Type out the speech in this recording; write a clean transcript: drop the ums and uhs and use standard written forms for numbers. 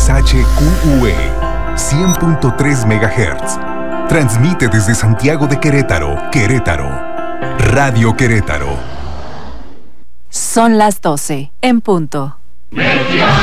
XHQUE 100.3 MHz. Transmite desde Santiago de Querétaro, Radio Querétaro. Son las 12, en punto.